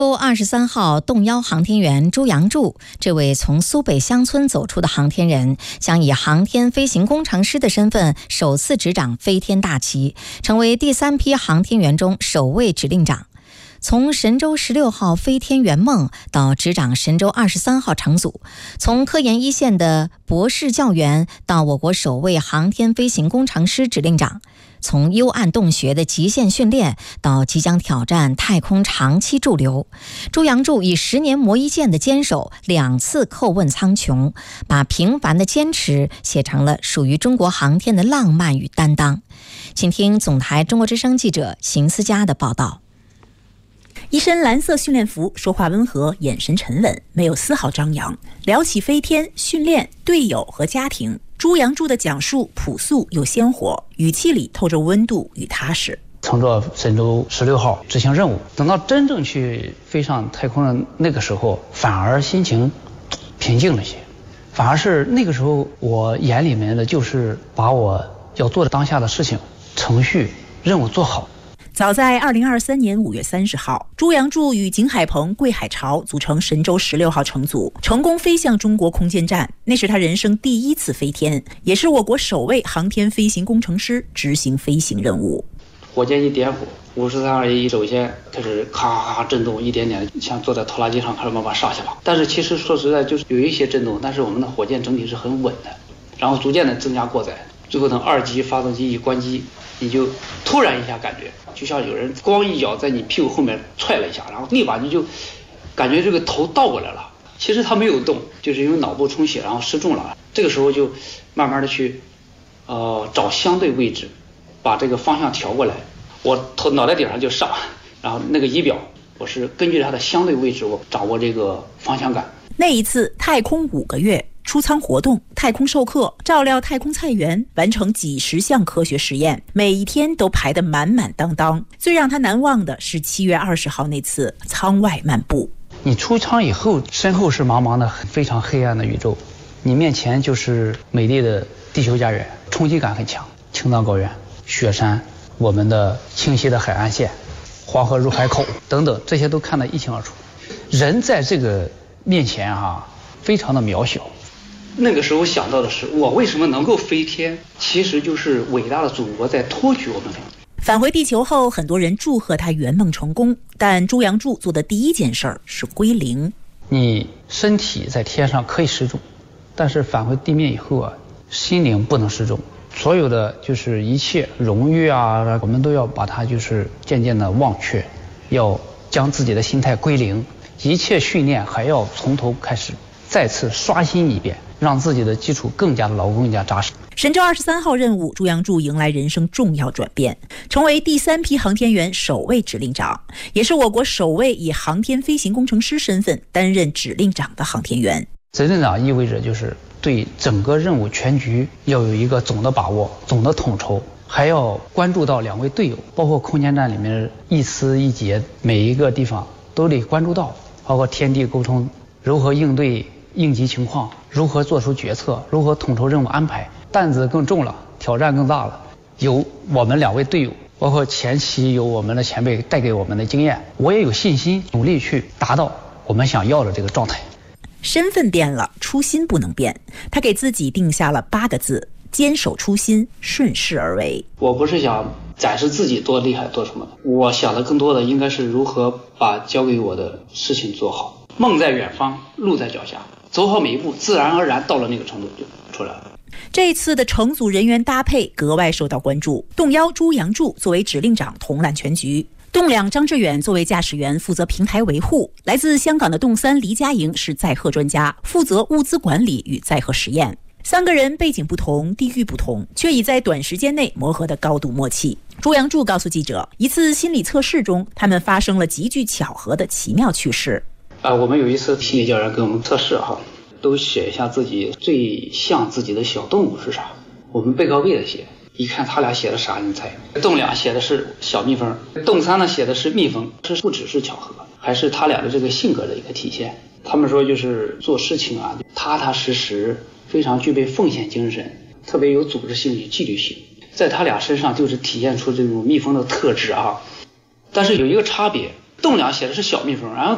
23号动幺航天员朱杨柱，这位从苏北乡村走出的航天人，将以航天飞行工程师的身份首次执掌飞天大旗，成为第3批航天员中首位指令长。从神舟16号飞天圆梦到执掌神舟23号乘组，从科研一线的博士教员到我国首位航天飞行工程师指令长，从幽暗洞穴的极限训练到即将挑战太空长期驻留，朱杨柱以10年磨一剑的坚守，2次叩问苍穹，把平凡的坚持写成了属于中国航天的浪漫与担当。请听总台中国之声记者邢思佳的报道。 一身蓝色训练服，说话温和，眼神沉稳，没有丝毫张扬。聊起飞天、训练、队友和家庭，朱杨柱的讲述朴素又鲜活，语气里透着温度与踏实。 乘着神舟16号执行任务，等到真正去飞上太空的那个时候，反而心情平静了些。反而是那个时候，我眼里面的就是把我要做的当下的事情、程序、任务做好。 早在2023年5月30号，朱杨柱与景海鹏、桂海潮组成神舟16号乘组，成功飞向中国空间站。那是他人生第1次飞天，也是我国首位航天飞行工程师执行飞行任务。 火箭一点火，5321首先开始咔咔震动，一点点像坐在拖拉机上开始慢慢上下跑。但是其实说实在，就是有一些震动，但是我们的火箭整体是很稳的，然后逐渐的增加过载。最后等2级发动机一关机，你就突然一下感觉就像有人光一脚在你屁股后面踹了一下，然后立马你就感觉这个头倒过来了。其实它没有动，就是因为脑部充血然后失重了。这个时候就慢慢的去找相对位置，把这个方向调过来，我脑袋顶上就上，然后那个仪表我是根据它的相对位置，我掌握这个方向感。 那一次太空5个月，出舱活动、太空授课、照料太空菜园，完成几10项科学实验，每一天都排得满满当当。最让他难忘的是7月20号那次舱外漫步。 你出舱以后，身后是茫茫的非常黑暗的宇宙，你面前就是美丽的地球家园，冲击感很强。青藏高原、雪山，我们的清晰的海岸线，黄河入海口等等，这些都看得一清二楚。人在这个面前非常的渺小。那个时候想到的是，我为什么能够飞天？其实就是伟大的祖国在托举我们。 返回地球后，很多人祝贺他圆梦成功，但朱杨柱做的第一件事儿是归零。 你身体在天上可以失重，但是返回地面以后心灵不能失重。所有的就是一切荣誉我们都要把它就是渐渐的忘却，要将自己的心态归零，一切训练还要从头开始，再次刷新一遍，让自己的基础更加的牢固、更加扎实。 神舟23号任务，朱杨柱迎来人生重要转变，成为第3批航天员首位指令长，也是我国首位以航天飞行工程师身份担任指令长的航天员。 指令长意味着就是对整个任务全局要有一个总的把握、总的统筹，还要关注到2位队友，包括空间站里面一丝一节，每一个地方都得关注到，包括天地沟通，如何应对应急情况，如何做出决策，如何统筹任务安排。担子更重了，挑战更大了。有我们2位队友，包括前期有我们的前辈带给我们的经验，我也有信心努力去达到我们想要的这个状态。 身份变了，初心不能变。他给自己定下了8个字：坚守初心，顺势而为。我不是想展示自己多厉害多什么，我想的更多的应该是如何把交给我的事情做好。梦在远方，路在脚下，走好每一步，自然而然到了那个程度就出来了。 这次的乘组人员搭配格外受到关注，动幺朱杨柱作为指令长统揽全局，动2张志远作为驾驶员负责平台维护，来自香港的动3黎佳莹是载荷专家，负责物资管理与载荷实验。3个人背景不同，地域不同，却已在短时间内磨合得高度默契。朱杨柱告诉记者，一次心理测试中，他们发生了极具巧合的奇妙趣事。 我们有一次心理教员给我们测试都写一下自己最像自己的小动物是啥。我们背靠背的写，一看他俩写的啥你猜？动2写的是小蜜蜂，动3呢写的是蜜蜂。这不只是巧合，还是他俩的这个性格的一个体现。他们说就是做事情踏踏实实，非常具备奉献精神，特别有组织性与纪律性，在他俩身上就是体现出这种蜜蜂的特质但是有一个差别，动2写的是小蜜蜂，然后